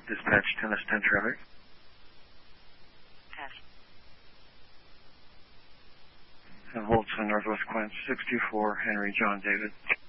Dispatch 10-10 traffic. Test. And hold to Northwest Quince 64 Henry John David.